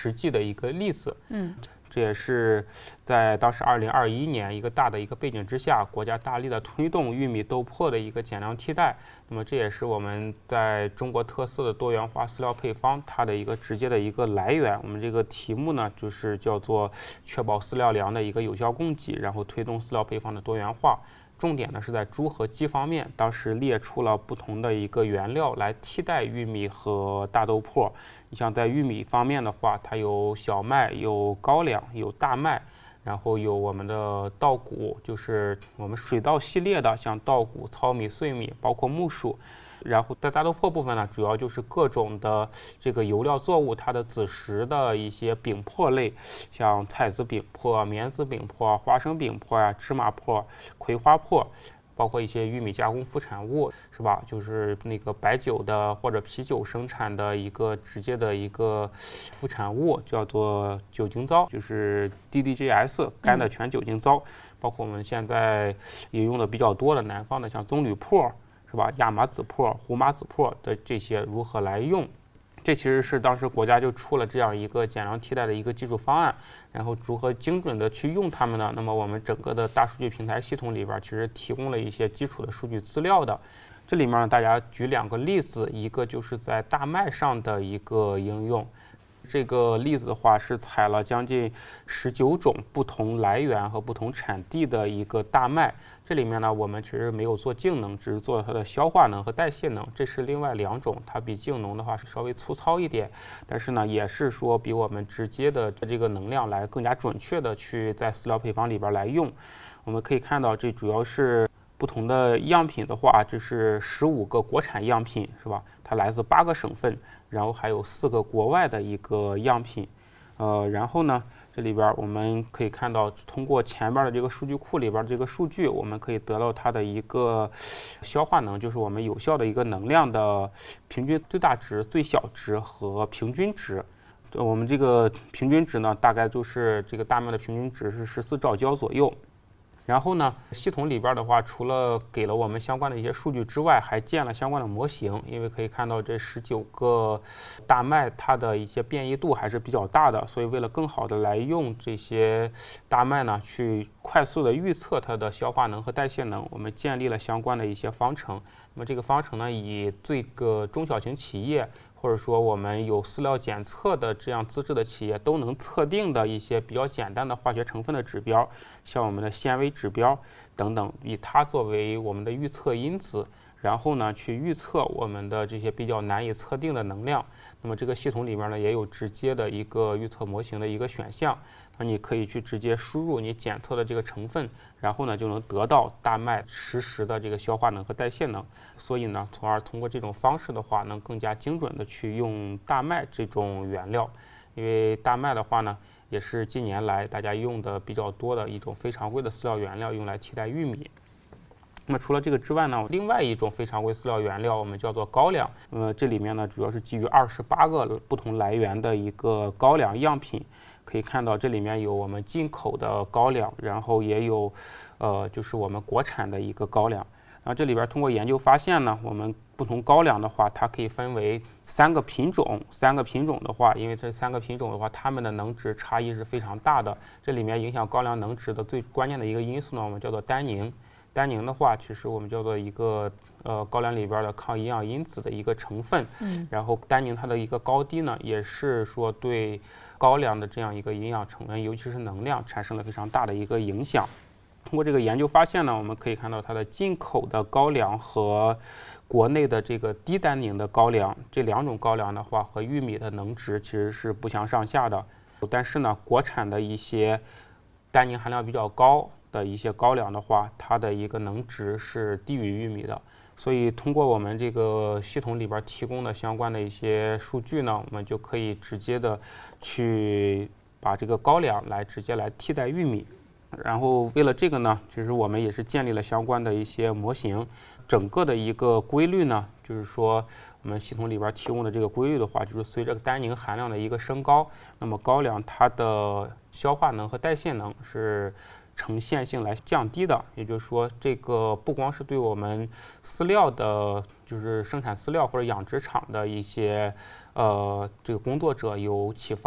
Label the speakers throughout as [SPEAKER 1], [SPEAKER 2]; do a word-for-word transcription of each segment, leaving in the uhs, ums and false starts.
[SPEAKER 1] 实际的一个例子。
[SPEAKER 2] 嗯。
[SPEAKER 1] 这也是在当时二零二一年一个大的一个背景之下，国家大力的推动玉米豆粕的一个减量替代。那么这也是我们在中国特色的多元化饲料配方它的一个直接的一个来源。我们这个题目呢，就是叫做确保饲料粮的一个有效供给，然后推动饲料配方的多元化。重点呢是在猪和鸡方面，当时列出了不同的一个原料来替代玉米和大豆粕。你像在玉米方面的话，它有小麦、有高粱、有大麦，然后有我们的稻谷，就是我们水稻系列的，像稻谷、糙米、碎米，包括木薯。然后在大豆粕部分呢，主要就是各种的这个油料作物它的子实的一些饼粕类，像菜籽饼粕、棉籽饼粕、花生饼粕呀、芝麻粕、葵花粕，包括一些玉米加工副产物，是吧？就是那个白酒的或者啤酒生产的一个直接的一个副产物，叫做酒精糟，就是 D D G S 干的全酒精糟。嗯、包括我们现在也用的比较多的南方的，像棕榈粕。是吧？亚麻籽粕、胡麻籽粕的这些如何来用？这其实是当时国家就出了这样一个减量替代的一个技术方案，然后如何精准的去用它们呢？那么我们整个的大数据平台系统里边，其实提供了一些基础的数据资料的。这里面呢，大家举两个例子，一个就是在大麦上的一个应用。这个例子的话是采了将近十九种不同来源和不同产地的一个大麦。这里面呢，我们其实没有做净能，只是做它的消化能和代谢能，这是另外两种，它比净能的话是稍微粗糙一点，但是呢，也是说比我们直接的这个能量来更加准确的去在饲料配方里边来用。我们可以看到，这主要是不同的样品的话，这是十五个国产样品，是吧？它来自八个省份，然后还有四个国外的一个样品，呃，然后呢？这里边我们可以看到，通过前边的这个数据库里边这个数据，我们可以得到它的一个消化能，就是我们有效的一个能量的平均最大值、最小值和平均值。我们这个平均值呢，大概就是这个大麦的平均值是十四兆焦左右。然后呢，系统里边的话，除了给了我们相关的一些数据之外，还建了相关的模型。因为可以看到这十九个大麦，它的一些变异度还是比较大的，所以为了更好的来用这些大麦呢，去快速的预测它的消化能和代谢能，我们建立了相关的一些方程。那么这个方程呢，以这个中小型企业，或者说我们有饲料检测的这样资质的企业都能测定的一些比较简单的化学成分的指标，像我们的纤维指标等等，以它作为我们的预测因子，然后呢去预测我们的这些比较难以测定的能量。那么这个系统里面呢也有直接的一个预测模型的一个选项，那你可以去直接输入你检测的这个成分，然后呢就能得到大麦实时的这个消化能和代谢能。所以呢，从而通过这种方式的话，能更加精准的去用大麦这种原料。因为大麦的话呢，也是近年来大家用的比较多的一种非常规的饲料原料，用来替代玉米。那么除了这个之外呢，另外一种非常规饲料原料我们叫做高粱。那么这里面呢，主要是基于二十八个不同来源的一个高粱样品。可以看到这里面有我们进口的高粱，然后也有呃就是我们国产的一个高粱。然后这里边通过研究发现呢，我们不同高粱的话，它可以分为三个品种。三个品种的话，因为这三个品种的话，它们的能值差异是非常大的。这里面影响高粱能值的最关键的一个因素呢，我们叫做单宁。单宁的话，其实我们叫做一个呃高粱里边的抗营养因子的一个成分。嗯。然后单宁它的一个高低呢，也是说对高粱的这样一个营养成分，尤其是能量，产生了非常大的一个影响。通过这个研究发现呢，我们可以看到它的进口的高粱和国内的这个低单宁的高粱，这两种高粱的话和玉米的能值其实是不相上下的。但是呢，国产的一些单宁含量比较高的一些高粱的话，它的一个能值是低于玉米的。所以通过我们这个系统里边提供的相关的一些数据呢，我们就可以直接的去把这个高粱来直接来替代玉米。然后为了这个呢，其实我们也是建立了相关的一些模型。整个的一个规律呢，就是说我们系统里边提供的这个规律的话，就是随着单宁含量的一个升高，那么高粱它的消化能和代谢能是呈线性来降低的。也就是说，这个不光是对我们饲料的，就是生产饲料或者养殖场的一些呃这个工作者有启发，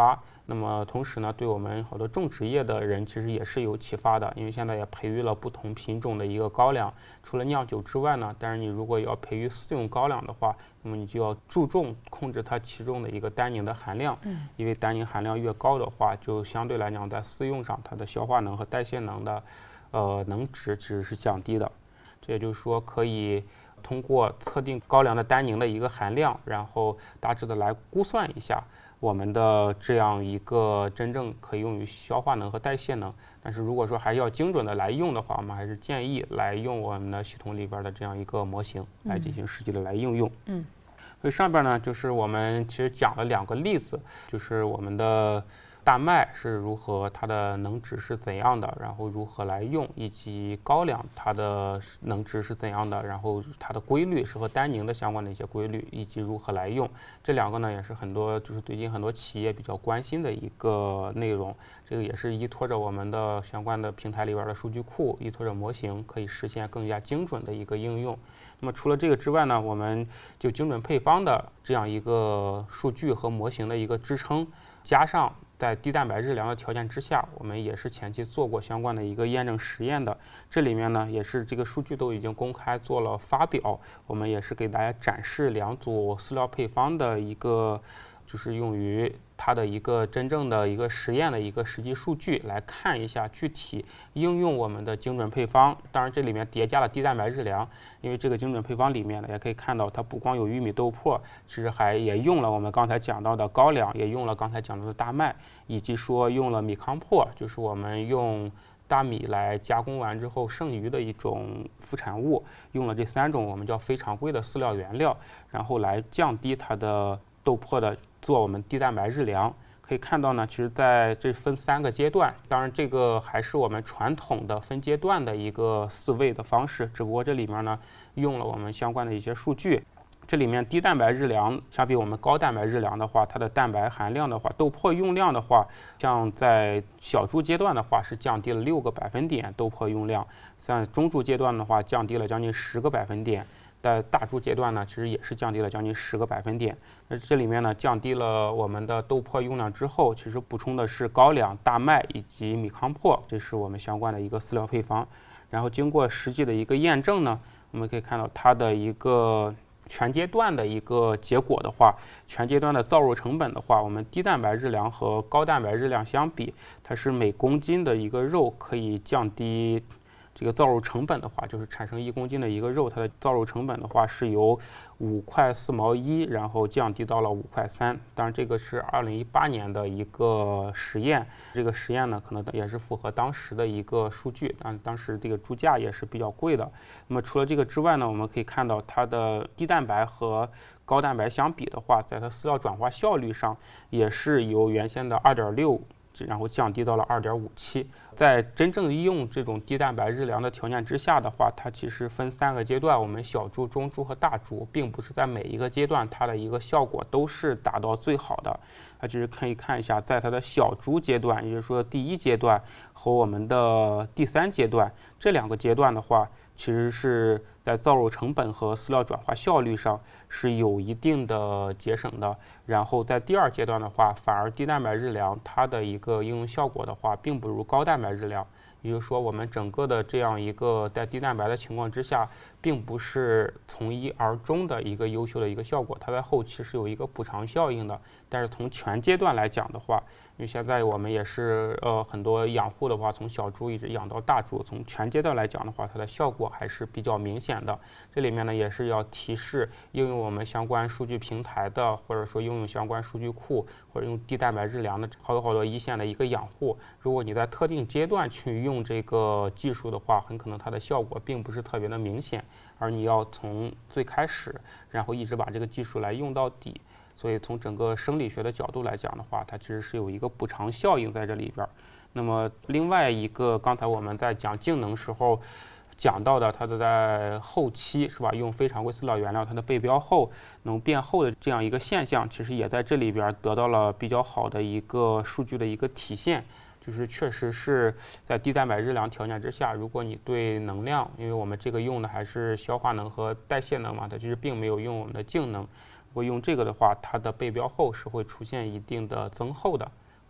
[SPEAKER 1] 那么同时呢，对我们好多种植业的人其实也是有启发的，因为现在也培育了不同品种的一个高粱。除了酿酒之外呢，但是你如果要培育饲用高粱的话，那么你就要注重控制它其中的一个单宁的含量，
[SPEAKER 2] 嗯，
[SPEAKER 1] 因为单宁含量越高的话，就相对来讲在饲用上它的消化能和代谢能的呃能值其实是降低的。这也就是说，可以通过测定高粱的单宁的一个含量，然后大致的来估算一下我们的这样一个真正可以用于消化能和代谢能。但是如果说还要精准的来用的话，我们还是建议来用我们的系统里边的这样一个模型来进行实际的来应用。
[SPEAKER 2] 嗯，
[SPEAKER 1] 所以上边呢，就是我们其实讲了两个例子，就是我们的大麦是如何，它的能值是怎样的，然后如何来用，以及高粱它的能值是怎样的，然后它的规律是和单宁的相关的一些规律，以及如何来用。这两个呢，也是很多就是最近很多企业比较关心的一个内容。这个也是依托着我们的相关的平台里边的数据库，依托着模型，可以实现更加精准的一个应用。那么除了这个之外呢，我们就精准配方的这样一个数据和模型的一个支撑，加上在低蛋白质量的条件之下，我们也是前期做过相关的一个验证实验的。这里面呢，也是这个数据都已经公开做了发表，我们也是给大家展示两组饲料配方的一个，就是用于它的一个真正的一个实验的一个实际数据，来看一下具体应用我们的精准配方。当然这里面叠加了低蛋白质量，因为这个精准配方里面呢，也可以看到它不光有玉米豆粕，其实还也用了我们刚才讲到的高粱，也用了刚才讲到的大麦，以及说用了米糠粕，就是我们用大米来加工完之后剩余的一种副产物，用了这三种我们叫非常规的饲料原料，然后来降低它的豆粕的做我们低蛋白质量。可以看到呢，其实在这分三个阶段，当然这个还是我们传统的分阶段的一个饲喂的方式，只不过这里面呢用了我们相关的一些数据。这里面低蛋白质量相比我们高蛋白质量的话，它的蛋白含量的话，豆粕用量的话，像在小猪阶段的话是降低了六个百分点豆粕用量，像中猪阶段的话降低了将近十个百分点。在大猪阶段呢，其实也是降低了将近十个百分点。那这里面呢，降低了我们的豆粕用量之后，其实补充的是高粱、大麦以及米糠粕，这是我们相关的一个饲料配方。然后经过实际的一个验证呢，我们可以看到它的一个全阶段的一个结果的话，全阶段的造肉成本的话，我们低蛋白质量和高蛋白质量相比，它是每公斤的一个肉可以降低。这个造肉成本的话，就是产生一公斤的一个肉，它的造肉成本的话是由五块四毛一，然后降低到了五块三。当然，这个是二零一八年的一个实验，这个实验呢，可能也是符合当时的一个数据，但当时这个猪价也是比较贵的。那么除了这个之外呢，我们可以看到它的低蛋白和高蛋白相比的话，在它饲料转化效率上，也是由原先的二点六。然后降低到了二点五七，在真正用这种低蛋白质量的条件之下的话，它其实分三个阶段，我们小猪、中猪和大猪，并不是在每一个阶段它的一个效果都是达到最好的。它就是可以看一下，在它的小猪阶段，也就是说第一阶段和我们的第三阶段这两个阶段的话，其实是在造肉成本和饲料转化效率上是有一定的节省的。然后在第二阶段的话，反而低蛋白质量它的一个应用效果的话，并不如高蛋白质量。也就是说，我们整个的这样一个在低蛋白的情况之下，并不是从一而终的一个优秀的一个效果，它在后期是有一个补偿效应的。但是从全阶段来讲的话，因为现在我们也是呃很多养护的话，从小猪一直养到大猪，从全阶段来讲的话，它的效果还是比较明显的。这里面呢也是要提示应用我们相关数据平台的，或者说应用相关数据库，或者用低蛋白质量的好多好多一线的一个养护。如果你在特定阶段去用这个技术的话，很可能它的效果并不是特别的明显，而你要从最开始，然后一直把这个技术来用到底。所以从整个生理学的角度来讲的话，它其实是有一个补偿效应在这里边。那么另外一个，刚才我们在讲净能时候讲到的，它的在后期是吧，用非常规饲料原料，它的背标厚能变厚的这样一个现象，其实也在这里边得到了比较好的一个数据的一个体现。就是确实是在低蛋白质量条件之下，如果你对能量，因为我们这个用的还是消化能和代谢能嘛，它其实并没有用我们的净能。如果用这个的话，它的背标厚是会出现一定的增厚的，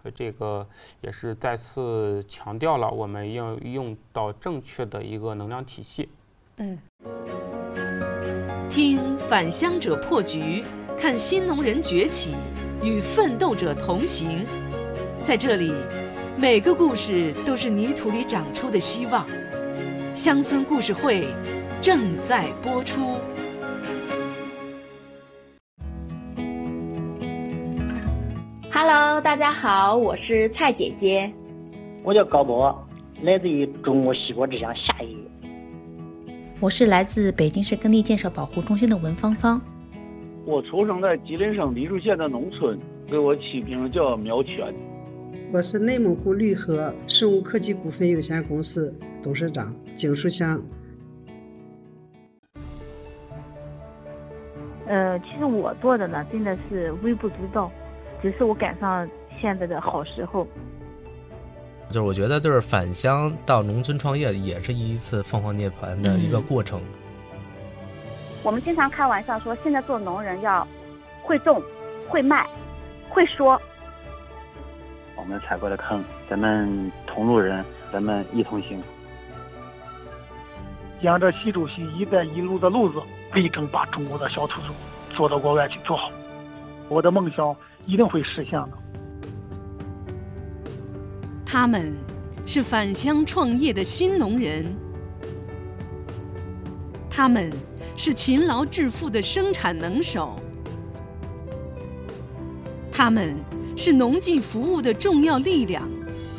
[SPEAKER 1] 所以这个也是再次强调了我们要用到正确的一个能量体系。
[SPEAKER 2] 嗯，听返乡者破局，看新农人崛起，与奋斗者同行。在这里，每个故事都是泥土里长出的希望。乡村故事会正在播出。
[SPEAKER 3] Hello， 大家好，我是蔡姐姐。
[SPEAKER 4] 我叫高波，来自于中国西国之乡夏邑。
[SPEAKER 5] 我是来自北京市耕地建设保护中心的文芳芳。
[SPEAKER 6] 我出生在吉林省黎族县的农村，给我起名叫苗全。
[SPEAKER 7] 我是内蒙古绿禾生物科技股份有限公司董事长景树香。
[SPEAKER 8] 呃，其实我做的呢，真的是微不足道，只是我赶上现在的好时候。
[SPEAKER 9] 就是我觉得，就是返乡到农村创业，也是一次凤凰涅槃的一个过程。嗯、
[SPEAKER 10] 我们经常开玩笑说，现在做农人要会种、会卖、会说。
[SPEAKER 6] 我们踩过的坑，咱们同路人，咱们一同行。
[SPEAKER 11] 沿着习主席“一带一路”的路子，力争把中国的小土豆做到国外去做好。我的梦想一定会实现的。
[SPEAKER 2] 他们是返乡创业的新农人，他们是勤劳致富的生产能手，他们是农技服务的重要力量，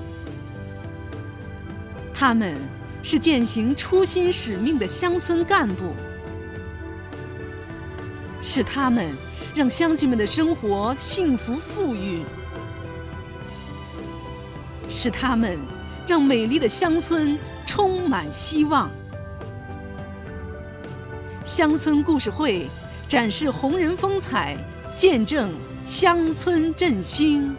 [SPEAKER 2] 他们是践行初心使命的乡村干部，是他们让乡亲们的生活幸福富裕，是他们让美丽的乡村充满希望。乡村故事会展示红人风采，见证乡村振兴。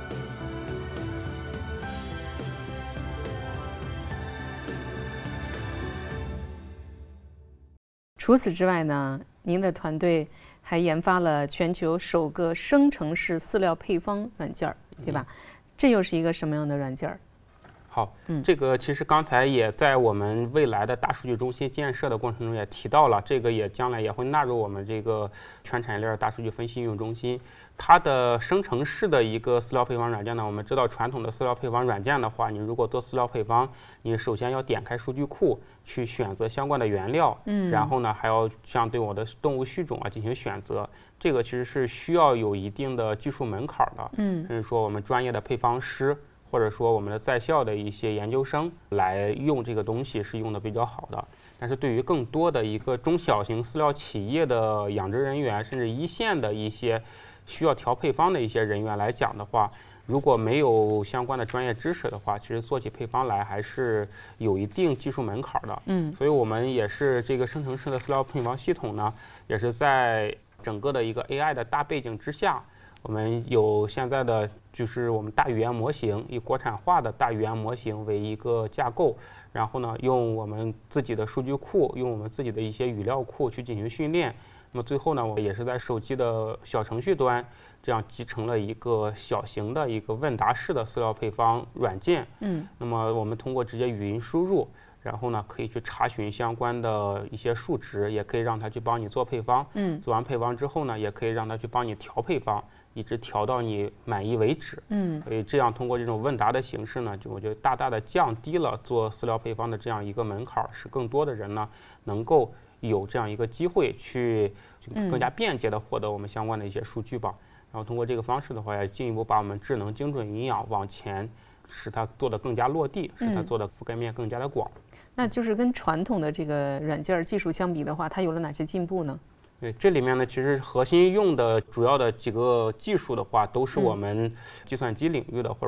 [SPEAKER 2] 除此之外呢，您的团队还研发了全球首个生成式饲料配方软件，对吧？嗯、这又是一个什么样的软件？
[SPEAKER 1] 好，嗯，这个其实刚才也在我们未来的大数据中心建设的过程中也提到了，这个也将来也会纳入我们这个全产业链大数据分析应用中心。它的生成式的一个饲料配方软件呢，我们知道传统的饲料配方软件的话，你如果做饲料配方，你首先要点开数据库去选择相关的原料，嗯，然后呢还要像对我的动物育种啊进行选择，这个其实是需要有一定的技术门槛的，嗯，就是说我们专业的配方师或者说我们的在校的一些研究生来用这个东西是用的比较好的。但是对于更多的一个中小型饲料企业的养殖人员，甚至一线的一些需要调配方的一些人员来讲的话，如果没有相关的专业知识的话，其实做起配方来还是有一定技术门槛的。嗯，所以我们也是这个生成式的饲料配方系统呢，也是在整个的一个 A I 的大背景之下，我们有现在的就是我们大语言模型，以国产化的大语言模型为一个架构，然后呢，用我们自己的数据库，用我们自己的一些语料库去进行训练。那么最后呢，我也是在手机的小程序端，这样集成了一个小型的一个问答式的饲料配方软件。嗯，那么我们通过直接语音输入，然后呢，可以去查询相关的一些数值，也可以让它去帮你做配方。嗯，做完配方之后呢，也可以让它去帮你调配方，一直调到你满意为止。嗯，所以这样通过这种问答的形式呢，就我觉得大大的降低了做饲料配方的这样一个门槛，使更多的人呢能够有这样一个机会去更加便捷的获得我们相关的一些数据吧。然后通过这个方式的话，也进一步把我们智能精准营养往前，使它做得更加落地，使它做的覆盖面更加的广。
[SPEAKER 2] 那就是跟传统的这个软件技术相比的话，它有了哪些进步呢？
[SPEAKER 1] 对，这里面呢，其实核心用的主要的几个技术的话，都是我们计算机领域的，或者